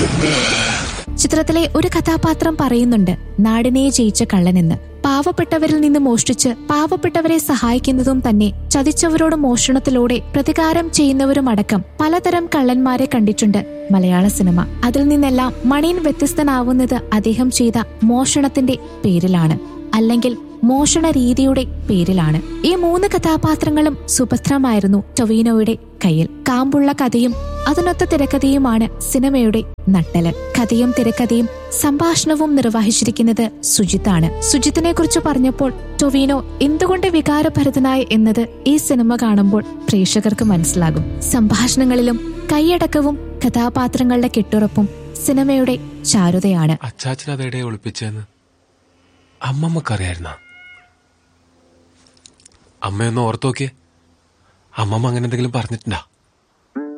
ചിത്രത്തിലെ ഒരു കഥാപാത്രം പറയുന്നുണ്ട് നാടിനെ ജയിച്ച കള്ളനെന്ന്. പാവപ്പെട്ടവരിൽ നിന്ന് മോഷ്ടിച്ച് പാവപ്പെട്ടവരെ സഹായിക്കുന്നതും തന്നെ ചതിച്ചവരോട് മോഷണത്തിലൂടെ പ്രതികാരം ചെയ്യുന്നവരുമടക്കം പലതരം കള്ളന്മാരെ കണ്ടിട്ടുണ്ട് മലയാള സിനിമ. അതിൽ നിന്നെല്ലാം മണിയൻ വ്യത്യസ്തനാവുന്നത് അദ്ദേഹം ചെയ്ത മോഷണത്തിന്റെ പേരിലാണ്, അല്ലെങ്കിൽ മോഷണ രീതിയുടെ പേരിലാണ്. ഈ 3 കഥാപാത്രങ്ങളും സുഭദ്രമായിരുന്നു ടൊവിനോയുടെ കയ്യിൽ. കാമ്പുള്ള കഥയും അതിനൊത്ത തിരക്കഥയുമാണ് സിനിമയുടെ നട്ടെല്ല്. കഥയും തിരക്കഥയും സംഭാഷണവും നിർവഹിച്ചിരിക്കുന്നത് സുജിത്താണ്. സുജിത്തിനെ കുറിച്ച് പറഞ്ഞപ്പോൾ ടൊവിനോ എന്തുകൊണ്ട് വികാരഭരിതനായി എന്നത് ഈ സിനിമ കാണുമ്പോൾ പ്രേക്ഷകർക്ക് മനസ്സിലാകും. സംഭാഷണങ്ങളിലും കൈയടക്കവും കഥാപാത്രങ്ങളുടെ കെട്ടുറപ്പും സിനിമയുടെ ചാരുതയാണ്. അച്ചാച്ചൻ അതെവിടെ ഒളിപ്പിച്ചെന്ന് അമ്മമ്മക്കറിയായിരുന്ന? അമ്മയൊന്ന് ഓർത്തോക്കിയേ, അമ്മമ്മ അങ്ങനെ എന്തെങ്കിലും പറഞ്ഞിട്ടുണ്ടാ?